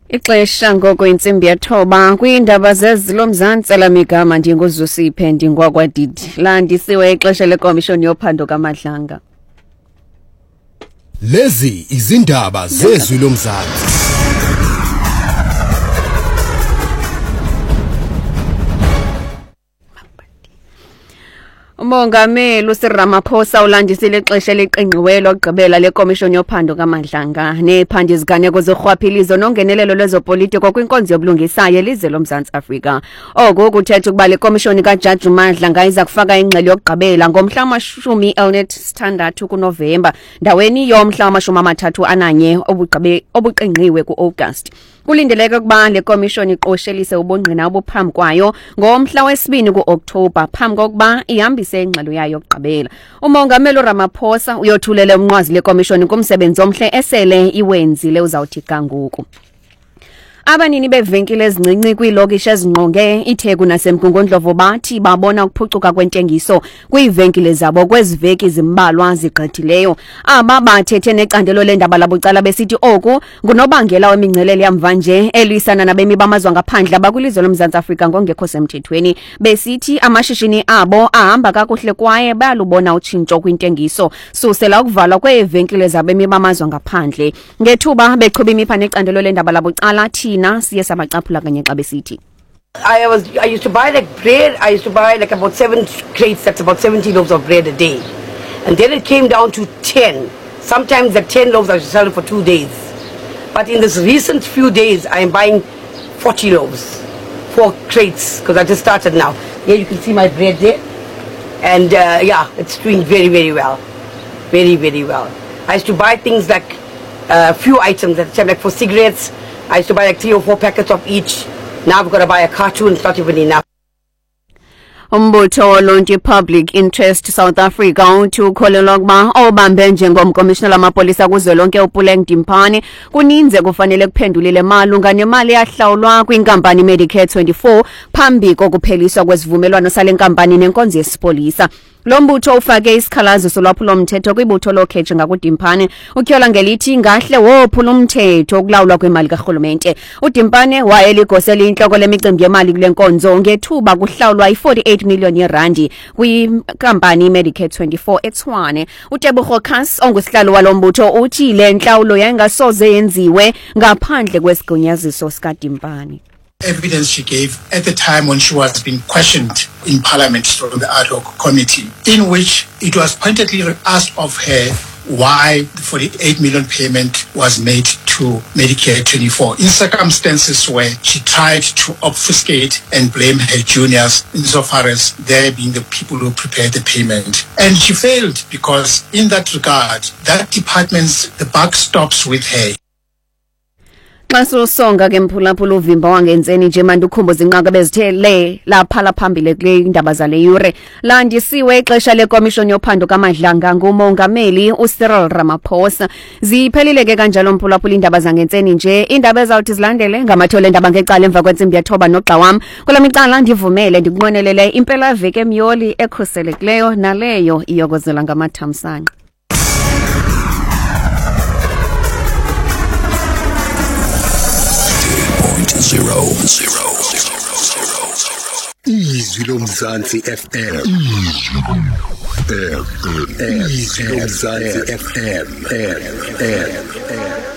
Ixesha ngoko intsimbi yethoba kwiindaba zezilomzantsi lamigama ndinguzusiphe ndingwakwadidi landisiwe ixesha lekomishoni yophando kaMadlanga. Lezi izindaba zezwi lomzantsi. Umongameli uCyril Ramaphosa ulandisile ixesha eliqingqiweyo lokugqibela lekomishoni yophando kaMadlanga nephanda iziganeko zorhwaphilizo nongenelelo lwezopolitiko kwinkonzo yobulungisayo elizwe loMzantsi Afrika. Oku kuthetha ukuba le komishoni kaJaji Madlanga iza kufaka ingxelo yokugqibela ngomhla wama-16 kuNovemba ndaweni yomhla wama-31 obuqingqiwe kuAugust. Kulindeleke ukuba le komishoni iqoshelise ubungqina obuphambi kwayo ngomhla wesibini kuOktobha phambi kokuba ihambise ingxelo yayo yokugqibela. Umongameli Ramaphosa uyothulela umnqwazi le komishoni kumsebenzi omhle esele iwenzile uzawuthi kanguku. Abanini bevenkile ezincinci kwiilokishi ezingqonge iTheku naseMgungundlovu bathi babona ukuphucuka kwentengiso kwiivenkile zabo kweziveki zimbalwa zigqithileyo. Aba bathethe necandelo lendaba labucala besithi oku ngunobangela wemingcelele yamva nje elwisana nabemi bamazwe ngaphandle abakwilizwe loMzantsi Afrika ngongekho semthethweni. Besithi amashishini abo ahamba kakuhle kwaye bayalubona utshintsho kwintengiso susela ukuvalwa kweevenkile zabemi bamazwe ngaphandle. Ngethuba beqhuba imipha necandelo lendaba labucala I used to buy like bread. I used to buy like about 7 crates. That's about 70 loaves of bread a day. And then it came down to 10. Sometimes the 10 loaves I used to sell for 2 days. But in this recent few days, I am buying 40 loaves, 4 crates, because I just started now. Here you can see my bread there. And yeah, it's doing very, very well. Very, very well. I used to buy things like a few items at the time, like for cigarettes. I used to buy like 3 or 4 packets of each. Now I've got to buy a carton. It's not even enough. Umbutho oluntu Public Interest South Africa uthi ukholelwa ukuba obambe njengomkomishinala wamapolisa kuzwelonke uPuleng Dimpane kuninzi kufanele kuphendulile malunga nemali yahlawulwa kwinkampani Medicare 24 phambi kokupheliswa kwesivumelwano sale nkampani nenkonzo yesipolisa. Lo mbutho ufake isikhalazo solwaphulo mthetho kwibutho lokheje ngakuDimpane ukyola ngelithi ngahle wophula umthetho ukulawulwa kwemali karhulumente. uDimpane wayeligosela inhloko lemicimbi yemali kule nkonzo ngethuba kuhlawulwa i48 million yerandi kwinkampani Medicare 24 eTshwane. uTebogo Khas ongusihlalo walombutho uthi le nhlawulo yayingasoze yenziwe ngaphandle kwesigunyaziso sikaDimpane. Evidence she gave at the time when she was being questioned in Parliament from the ad hoc committee, in which it was pointedly asked of her why the 48 million payment was made to Medicare 24 in circumstances where she tried to obfuscate and blame her juniors insofar as they being the people who prepared the payment. And she failed because in that regard, that department's, the buck stops with her. Xaso songa ke mphulaphula uvimba wangentseni nje manje ukhumbuza inqaka bezithele lapha phambili kule indaba zale yure landisiwe ixesha lekomishoni yophando kaMadlanga ngumongameli uCyril Ramaphosa. Ziphelile ke kanjalo mphulaphula indaba zangentseni nje indaba ezawuthi zilandele ngamathole endaba ngecala emva kwentsimbi yethoba nogxa wam kulamicala ndivumele ndikunqwenelele impela veke emyoli ekhuselekileyo naleyo iyokozela ngamathamsanqa. Izwi lomzantsi FM. Izwi lomzantsi FM.